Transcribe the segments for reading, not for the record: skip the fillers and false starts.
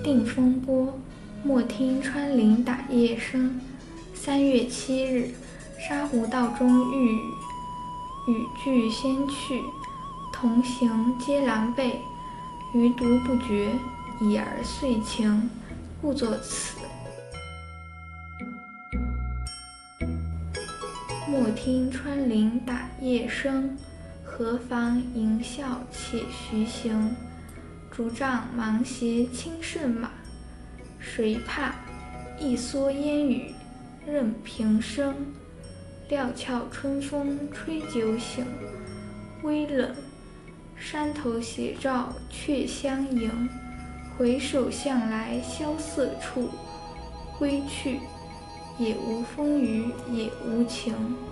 定风波，莫听穿林打叶声。3月7日，沙湖道中遇雨，雨具先去，同行皆狼狈。余独不觉，已而遂晴，故作此。莫听穿林打叶声，何妨吟啸且徐行。竹杖芒鞋轻胜马，谁怕？一蓑烟雨任平生。料峭春风吹酒醒，微冷，山头斜照却相迎。回首向来萧瑟处，归去，也无风雨也无晴。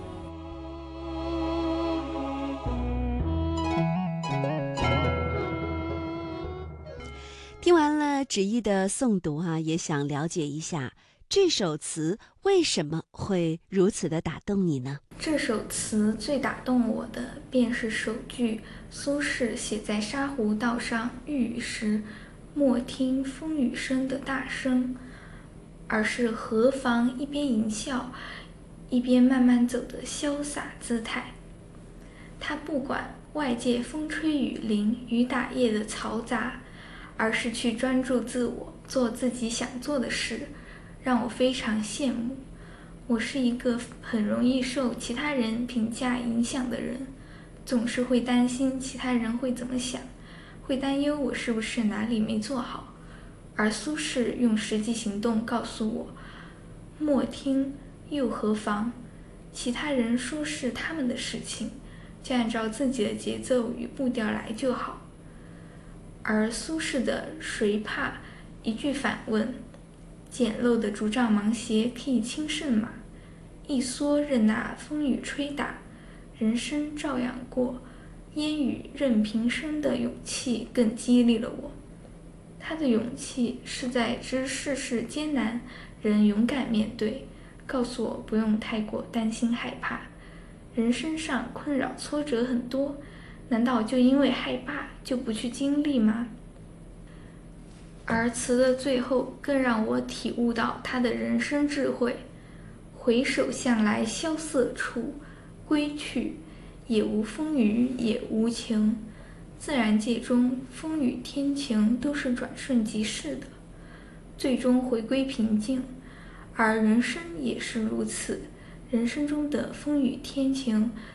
听完了芷意的诵读也想了解一下这首词为什么会如此的打动你呢？ 这首词最打动我的便是首句苏轼写在沙湖道上遇雨时莫听风雨声的大声，而是何妨一边吟啸一边慢慢走的潇洒姿态。他不管外界风吹雨淋雨打叶的嘈杂，而是去专注自我，做自己想做的事，让我非常羡慕。我是一个很容易受其他人评价影响的人，总是会担心其他人会怎么想，会担忧我是不是哪里没做好。而苏轼用实际行动告诉我，莫听又何妨，其他人说是他们的事情，就按照自己的节奏与步调来就好。而苏轼的谁怕一句反问，简陋的竹杖芒鞋可以轻胜马，一蓑任那风雨吹打，人生照样过，烟雨任平生的勇气更激励了我。他的勇气是在知世事艰难仍勇敢面对，告诉我不用太过担心害怕。人生上困扰挫折很多，难道就因为害怕就不去经历吗？而词的最后更让我体悟到他的人生智慧，回首向来萧瑟处，归去，也无风雨也无晴。自然界中风雨天晴都是转瞬即逝的，最终回归平静，而人生也是如此。人生中的风雨天晴